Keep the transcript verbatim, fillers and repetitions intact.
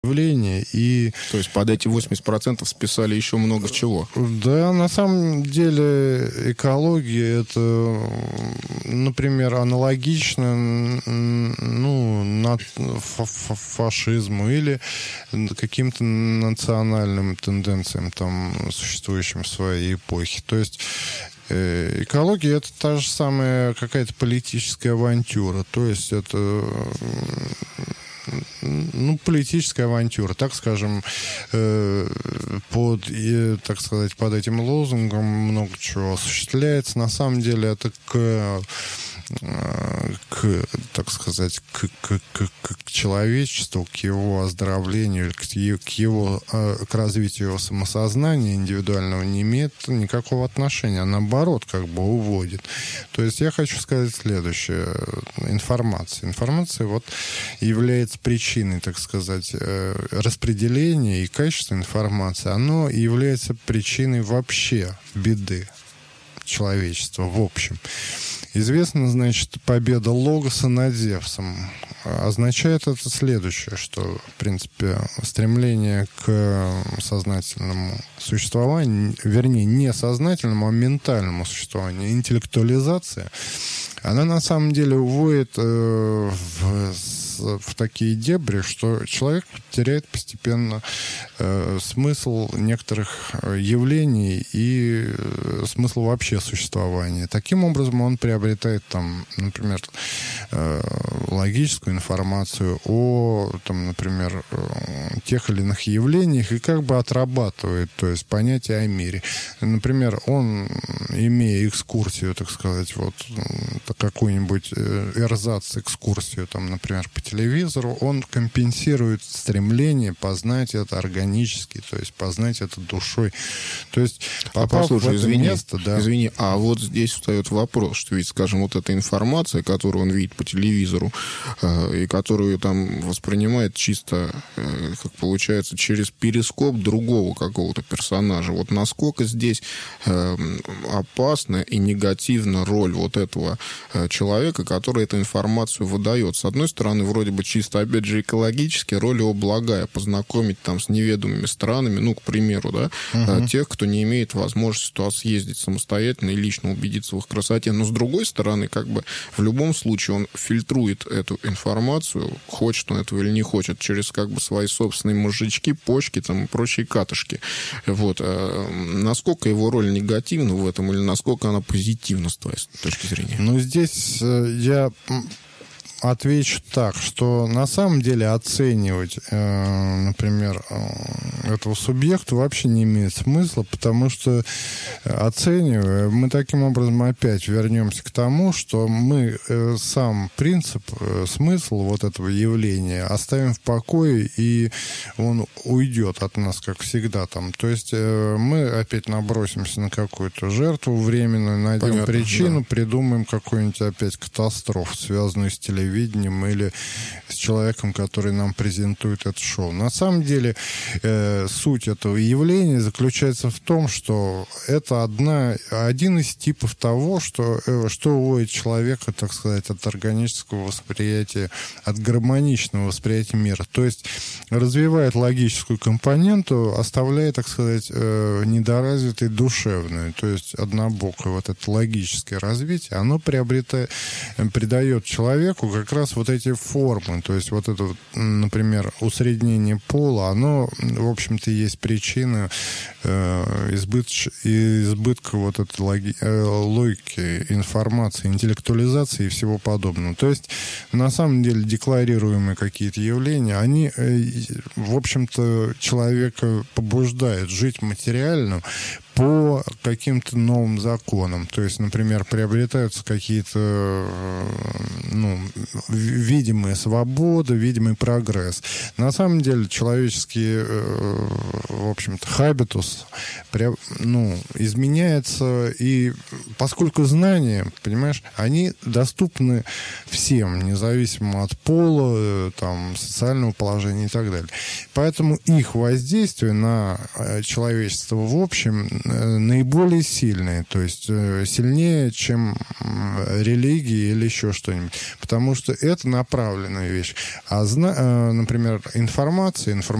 явление. И... То есть под эти восемьдесят процентов списали еще много чего? Да, на самом деле экология — это, например, аналогично ну, над фашизму или каким-то национальным тенденциям, там, существующим в своей эпохе. То есть экология — это та же самая какая-то политическая авантюра. То есть это... ну, политическая авантюра, так скажем, э, под, э, так сказать, под этим лозунгом много чего осуществляется. На самом деле это к, к так сказать, к, к, к, к человечеству, к его оздоровлению, к, к его, к развитию его самосознания индивидуального не имеет никакого отношения, а наоборот, как бы уводит. То есть я хочу сказать следующее. Информация. Информация вот является причиной, так сказать, распределения и качества информации. Оно является причиной вообще беды человечества в общем. Известно, значит, победа Логоса над Зевсом. Означает это следующее, что, в принципе, стремление к сознательному существованию, вернее, не сознательному, а ментальному существованию, интеллектуализация, она на самом деле уводит э, в в такие дебри, что человек теряет постепенно э, смысл некоторых явлений и э, смысл вообще существования. Таким образом, он приобретает, там, например, э, логическую информацию о, там, например, э, тех или иных явлениях и как бы отрабатывает, то есть понятие о мире. Например, он, имея экскурсию, так сказать, вот какую-нибудь э, эрзац экскурсию, там, например, по телевизору, он компенсирует стремление познать это органически, то есть познать это душой. То есть, попав а послушай, в это извини, место, да. Извини, а вот здесь встает вопрос, что ведь, скажем, вот эта информация, которую он видит по телевизору, э, и которую там воспринимает чисто, э, как получается, через перископ другого какого-то персонажа. Вот насколько здесь э, опасна и негативна роль вот этого э, человека, который эту информацию выдает. С одной стороны, вроде бы чисто, опять же, экологически, роль его благая, познакомить там с неведомыми странами, ну, к примеру, да, uh-huh. тех, кто не имеет возможности туда съездить самостоятельно и лично убедиться в их красоте. Но, с другой стороны, как бы в любом случае он фильтрует эту информацию, хочет он этого или не хочет, через как бы свои собственные мозжечки, почки там и прочие катышки. Вот. А насколько его роль негативна в этом или насколько она позитивна с твоей точки зрения? Ну, здесь я... отвечу так, что на самом деле оценивать, э, например, э, этого субъекта вообще не имеет смысла, потому что, оценивая, мы таким образом опять вернемся к тому, что мы э, сам принцип, э, смысл вот этого явления оставим в покое, и он уйдет от нас, как всегда там. То есть э, мы опять набросимся на какую-то жертву временную, найдем Понятно, причину, да. придумаем какую-нибудь опять катастрофу, связанную с телевизором, видением или с человеком, который нам презентует это шоу. На самом деле э, суть этого явления заключается в том, что это одна, один из типов того, что, э, что уводит человека, так сказать, от органического восприятия, от гармоничного восприятия мира. То есть развивает логическую компоненту, оставляя, так сказать, э, недоразвитой душевную, то есть однобокое вот это логическое развитие, оно приобретает, придает человеку как раз вот эти формы, то есть вот это, например, усреднение пола, оно, в общем-то, есть причина э, избытч, избытка вот этой логи, э, логики, информации, интеллектуализации и всего подобного. То есть, на самом деле, декларируемые какие-то явления, они, э, в общем-то, человека побуждают жить материальным по каким-то новым законам. То есть, например, приобретаются какие-то ну, видимые свободы, видимый прогресс. На самом деле человеческий, в общем-то, хабитус ну, изменяется, и поскольку знания, понимаешь, они доступны всем, независимо от пола, там, социального положения и так далее. Поэтому их воздействие на человечество в общем наиболее сильные, то есть сильнее, чем религии или еще что-нибудь. Потому что это направленная вещь. А, например, информация, информация